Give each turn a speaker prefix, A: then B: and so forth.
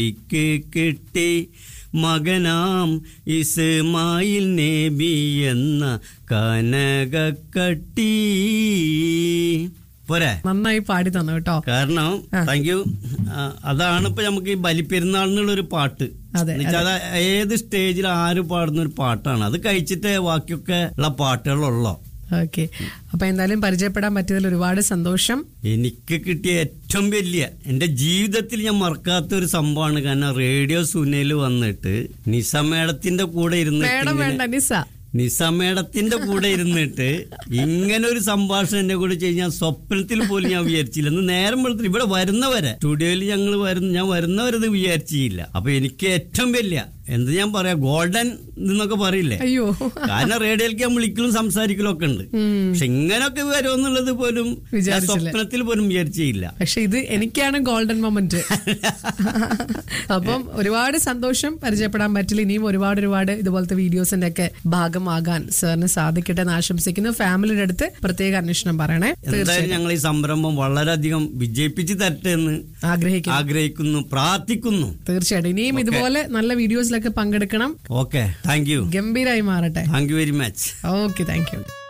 A: കിട്ടി മകനാം ഇസ്മായിൽ നബി എന്ന കനകക്കട്ടി. പോരെ?
B: നന്നായി പാടി തന്നു കേട്ടോ.
A: കാരണം താങ്ക് യു. അതാണ് ഇപ്പൊ നമുക്ക് ഈ ബലിപ്പെരുന്നാളിനുള്ള ഒരു പാട്ട്. എന്നുവെച്ചാൽ ഏത് സ്റ്റേജിൽ ആര് പാടുന്ന ഒരു പാട്ടാണ്. അത് കഴിച്ചിട്ട് ബാക്കിയൊക്കെ ഉള്ള പാട്ടുകളുള്ളോ.
B: ഓക്കെ, അപ്പൊ എന്തായാലും പരിചയപ്പെടാൻ പറ്റിയതിൽ ഒരുപാട് സന്തോഷം.
A: എനിക്ക് കിട്ടിയ ഏറ്റവും വലിയ എന്റെ ജീവിതത്തിൽ ഞാൻ മറക്കാത്ത ഒരു സംഭവമാണ്. കാരണം റേഡിയോ സുനയിൽ വന്നിട്ട് നിസ മേഡത്തിന്റെ കൂടെ ഇരുന്നിട്ട് നിസ മേഡത്തിന്റെ കൂടെ ഇരുന്നിട്ട് ഇങ്ങനെ ഒരു സംഭാഷണം എന്നെ കൂടെ ചെയ്യാൻ സ്വപ്നത്തിൽ പോലും ഞാൻ വിചാരിച്ചില്ല. എന്ന് നേരം വെളുത്തിട്ട് ഇവിടെ വരുന്നവരെ സ്റ്റുഡിയോയിൽ ഞാൻ വരുന്നവരത് വിചാരിച്ചില്ല. അപ്പൊ എനിക്ക് ഏറ്റവും വലിയ എന്ത് ഞാൻ പറയാ, ഗോൾഡൻ എന്നൊക്കെ പറയില്ലേ.
B: അയ്യോ,
A: കാരണം റേഡിയോയിലേക്ക് ഞാൻ വിളിക്കലും സംസാരിക്കലും ഒക്കെ ഉണ്ട്. പക്ഷെ ഇങ്ങനൊക്കെ വരുമെന്നുള്ളത് പോലും സ്വപ്നത്തിൽ പോലും വിചാരിച്ചില്ല.
B: പക്ഷെ ഇത് എനിക്കാണ് ഗോൾഡൻ മൊമെന്റ്. അപ്പം ഒരുപാട് സന്തോഷം. പരിചയപ്പെടാൻ പറ്റില്ല. ഇനിയും ഒരുപാട് ഇതുപോലത്തെ വീഡിയോസിന്റെ ഒക്കെ ഭാഗമാകാൻ സാറിന് സാധിക്കട്ടെ എന്ന് ആശംസിക്കുന്നു. ഫാമിലിയുടെ അടുത്ത് പ്രത്യേക അന്വേഷണം പറയണേ.
A: തീർച്ചയായും ഞങ്ങൾ ഈ സംരംഭം വളരെയധികം വിജയിപ്പിച്ച് തരട്ടെ എന്ന് ആഗ്രഹിക്കുന്നു, പ്രാർത്ഥിക്കുന്നു.
B: തീർച്ചയായിട്ടും ഇനിയും ഇതുപോലെ നല്ല വീഡിയോസിലൊക്കെ പങ്കെടുക്കണം.
A: Okay, thank you.
B: ഗംഭീരായി മാറട്ടെ.
A: Thank you very much.
B: Okay, thank you.